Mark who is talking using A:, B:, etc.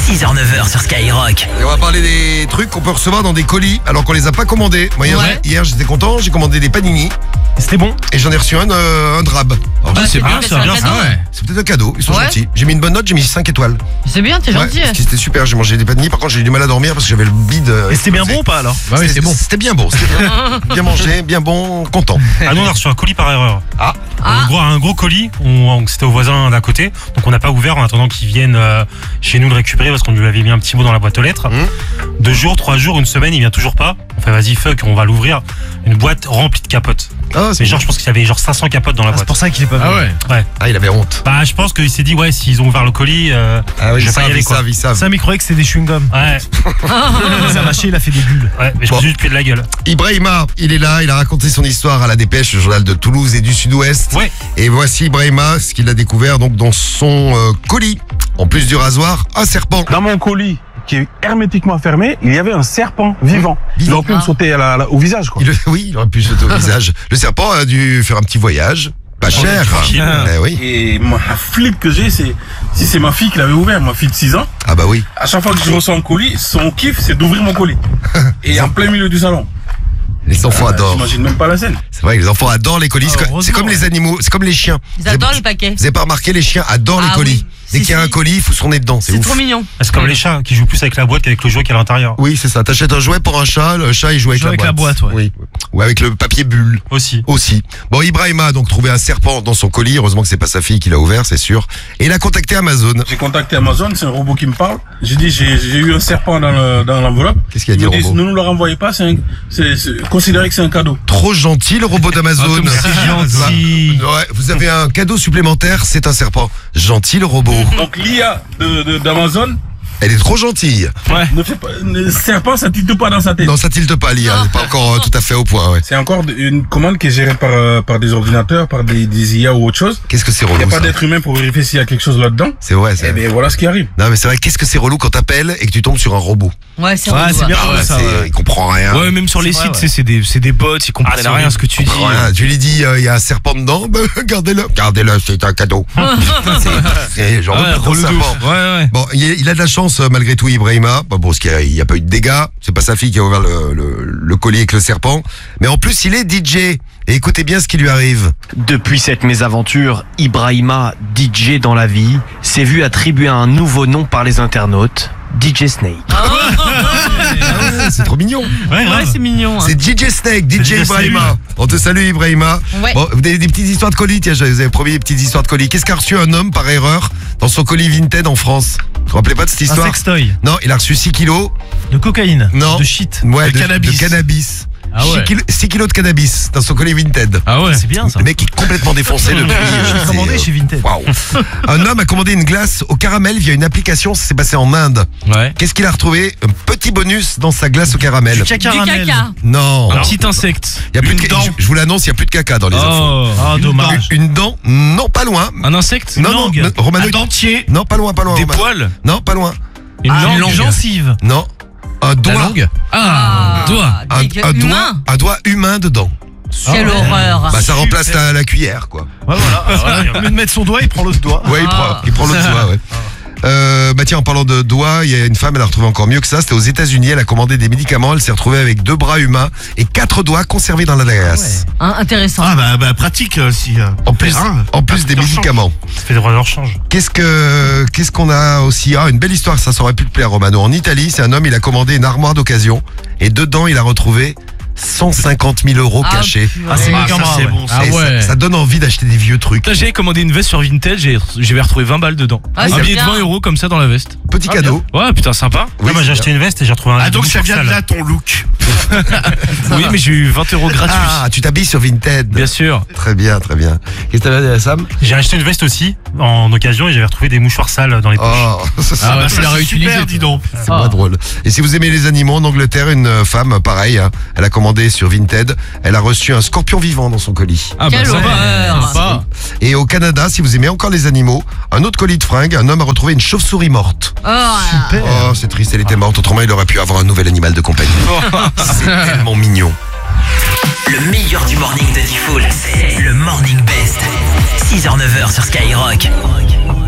A: 6h-9h sur Skyrock.
B: Et on va parler des trucs qu'on peut recevoir dans des colis alors qu'on les a pas commandés. Moi, hier j'étais content, j'ai commandé des panini.
C: C'était bon.
B: Et j'en ai reçu un drab. Alors,
C: C'est bien ça.
B: c'est peut-être un cadeau, ils sont
D: Ouais.
B: gentils. J'ai mis une bonne note, j'ai mis 5 étoiles.
D: C'est bien, t'es gentil.
B: parce que c'était super, j'ai mangé des panini. Par contre, j'ai eu du mal à dormir parce que j'avais le bide.
C: Et c'était bien bon ou pas alors?
E: Bah oui, c'est bon.
B: C'était bien bon, c'était bien. Bien mangé, bien bon, content.
F: Ah non, on a reçu un colis par erreur.
B: Ah.
F: Un gros colis, c'était au voisin d'à côté, donc on n'a pas ouvert en attendant qu'ils viennent chez nous le récupérer parce qu'on lui avait mis un petit mot dans la boîte aux lettres. 2 jours, 3 jours, une semaine, il vient toujours pas. On fait vas-y fuck, on va l'ouvrir. Une boîte remplie de capotes.
B: Ah,
F: Mais genre je pense qu'il y avait genre 500 capotes dans la
C: C'est
F: boîte.
C: pour ça qu'il est pas venu.
E: ouais.
B: Ah, il avait honte.
F: Bah je pense qu'il s'est dit ouais s'ils ont ouvert le colis,
B: Ah oui,
F: je vais pas y aller quoi.
B: ils savent.
C: Ça, mais il croyait que c'était des chewing-gums.
F: Ouais,
C: Ça a mâché, il a fait des bulles.
F: ouais, mais je
B: Bon.
F: me suis juste de la gueule.
B: Ibrahima, il est là, il a raconté son histoire à la Dépêche, le journal de Toulouse et du Sud-Ouest.
F: Ouais.
B: Et voici Ibrahima, ce qu'il a découvert donc dans son colis. En plus du rasoir, un serpent.
G: Dans mon colis, qui est hermétiquement fermé, il y avait un serpent vivant. Il aurait pu me sauter au visage, quoi.
B: Oui, il aurait pu sauter au visage. Le serpent a dû faire un petit voyage. Pas cher.
F: tranquille.
B: Eh oui.
G: Et la flip que j'ai, c'est si c'est ma fille qui l'avait ouvert, ma fille de 6 ans,
B: Ah bah oui.
G: à chaque fois que je reçois un colis, son kiff, c'est d'ouvrir mon colis. Et en plein milieu du salon.
B: Les enfants adorent.
G: J'imagine même pas la scène.
B: C'est vrai que les enfants adorent les colis. C'est comme les animaux, c'est comme les chiens.
D: Ils adorent les paquets.
B: Vous avez pas remarqué, les chiens adorent les
D: Ah
B: colis.
D: oui.
B: Dès
D: Si,
B: qu'il y a un
D: si.
B: colis, il faut son nez dedans. C'est
D: C'est
B: ouf.
D: trop mignon.
F: C'est comme les chats qui jouent plus avec la boîte qu'avec le jouet qui est à l'intérieur.
B: Oui, c'est ça. T'achètes un jouet pour un chat, le chat il joue avec la boîte.
C: ouais.
B: Oui. Ou avec le papier bulle.
F: Aussi.
B: Bon, Ibrahima a donc trouvé un serpent dans son colis. Heureusement que c'est pas sa fille qui l'a ouvert, c'est sûr. Et il a contacté Amazon.
G: J'ai contacté Amazon, c'est un robot qui me parle. J'ai dit, j'ai eu un serpent dans l'enveloppe.
B: Qu'est-ce qu'il a dit,
G: Ils me
B: le
G: disent,
B: robot
G: ne nous le renvoyez pas, considérez que c'est un cadeau.
B: Trop gentil, le robot d'Amazon.
C: C'est gentil.
B: Ouais, vous avez un cadeau supplémentaire, c'est un serpent. Gentil, le robot.
G: Donc l'IA d'Amazon
B: Elle est trop gentille.
G: ne fait pas, le serpent, ça tilte pas dans sa tête.
B: Non, ça tilte pas, l'IA. Elle est pas encore tout à fait au point, ouais.
G: C'est encore une commande qui est gérée par des ordinateurs, par des IA ou autre chose.
B: Qu'est-ce que c'est
G: Il n'y
B: relou,
G: a pas
B: ça.
G: d'être humain pour vérifier s'il y a quelque chose là-dedans.
B: C'est vrai,
G: Et
B: c'est.
G: bien voilà ce qui arrive.
B: Non, mais c'est vrai, qu'est-ce que c'est relou quand t'appelles et que tu tombes sur un robot.
D: Ouais, c'est
C: Ouais,
D: relou,
C: c'est bien.
B: Ah ouais,
C: ça, ouais.
B: il comprend rien.
E: Ouais, même sur les
C: C'est
E: sites,
C: vrai,
E: c'est des bots, ils comprennent
F: c'est
E: rien
F: horrible.
E: ce que tu dis.
B: Rien. Tu lui dis, il y a un serpent dedans, ben, gardez-le. Gardez-le, c'est un cadeau. C'est genre,
E: Ouais,
B: pas trop
E: relou de
B: serpent.
E: ouf. Ouais.
B: Bon, il a de la chance malgré tout, Ibrahima. Bon, parce qu'il n'y a pas eu de dégâts. C'est pas sa fille qui a ouvert le colis avec le serpent. Mais en plus, il est DJ. Et écoutez bien ce qui lui arrive.
H: Depuis cette mésaventure, Ibrahima, DJ dans la vie, s'est vu attribuer un nouveau nom par les internautes, DJ Snake.
B: C'est trop mignon.
F: Ouais,
D: Ouais,
F: grave.
D: c'est mignon.
B: C'est DJ Snake, DJ
F: DJ
B: Ibrahima.
F: Snake.
B: On te salue, Ibrahima.
D: Ouais.
B: Bon, vous avez des petites histoires de colis. Tiens, je vous avais promis des petites histoires de colis. Qu'est-ce qu'a reçu un homme par erreur dans son colis Vinted en France? Vous vous rappelez pas de cette
C: Un
B: histoire?
C: sextoy.
B: Non, il a reçu 6 kilos.
C: De cocaïne.
B: Non.
C: De shit.
B: Ouais,
E: De cannabis.
B: de cannabis.
E: Ah ouais.
B: 6 kilos de cannabis dans son colis Vinted.
E: Ah ouais.
C: C'est bien ça.
B: Le mec est complètement défoncé depuis.
C: J'ai commandé chez Vinted.
B: Waouh. Un homme a commandé une glace au caramel via une application. Ça s'est passé en Inde.
E: Ouais.
B: Qu'est-ce qu'il a retrouvé? Un petit bonus dans sa glace au caramel.
C: Du
D: Du
C: caramel.
D: caca.
B: Non.
E: Un petit insecte.
B: Il y a plus
E: Une
B: de
E: dent.
B: je vous l'annonce, il n'y a plus de caca dans les infos.
E: Oh.
C: Ah, dommage.
B: Une dent? Non, pas loin.
E: Un insecte.
B: Non,
C: langue.
B: non, Romano.
E: Un dentier.
B: Non, pas loin, pas loin.
E: Des
B: Romano.
E: poils.
B: Non, pas loin.
E: Une langue.
C: gencive.
B: Non. Un doigt.
E: La langue. Ah, doigt.
B: Un doigt. Un doigt humain dedans.
D: Quelle horreur.
B: Bah, ça remplace la cuillère, quoi.
C: Ouais, voilà. Au lieu de mettre son doigt, il prend l'autre doigt.
B: Ouais, il prend l'autre doigt, ouais. Bah tiens, en parlant de doigts, il y a une femme, elle a retrouvé encore mieux que ça. C'était aux États-Unis, elle a commandé des médicaments, elle s'est retrouvée avec 2 bras humains et 4 doigts conservés dans la glace.
D: Hein, intéressant.
E: bah pratique si.
B: En plus des médicaments.
F: Ça fait des droits de rechange.
B: Qu'est-ce qu'on a aussi? Ah, une belle histoire, ça aurait pu te plaire, Romano. En Italie, c'est un homme, il a commandé une armoire d'occasion et dedans, il a retrouvé 150 000 euros cachés.
D: purée.
C: Ah, c'est mieux
E: Ah,
C: qu'un
E: ça,
C: bras,
E: c'est
C: ouais.
E: bon, ça.
B: Et
E: Ah ouais.
B: ça donne envie d'acheter des vieux trucs.
E: Putain, j'ai commandé une veste sur Vinted, j'avais retrouvé 20 balles dedans.
D: Ah,
E: un
D: c'est
E: billet de
D: bien.
E: 20 euros comme ça dans la veste.
B: Petit cadeau.
E: Ouais, putain, sympa.
B: Oui,
F: Moi j'ai
B: c'est
F: acheté une veste et j'ai retrouvé un.
E: ton look. Oui, mais j'ai eu 20 euros gratuits.
B: Ah, tu t'habilles sur Vinted.
E: Bien sûr.
B: Très bien, très bien. Qu'est-ce que t'avais dit, Sam?
F: J'ai acheté une veste aussi en occasion et j'avais retrouvé des mouchoirs sales dans les poches.
B: Oh, ça,
E: tu l'as réutilisé, dis donc.
B: c'est moins drôle. Et si vous aimez les animaux, en Angleterre, une femme, pareil, hein, elle a commandé sur Vinted, elle a reçu un scorpion vivant dans son colis.
E: Ah
D: Quelle
E: ça y est,
D: horreur.
E: sympa.
B: Et au Canada, si vous aimez encore les animaux, un autre colis de fringues, un homme a retrouvé une chauve-souris morte.
D: Oh,
B: Oh, c'est triste, elle était morte, autrement il aurait pu avoir un nouvel animal de compagnie. C'est tellement mignon.
A: Le meilleur du morning de Diffoul, c'est le Morning Best. 6h-9h sur Skyrock.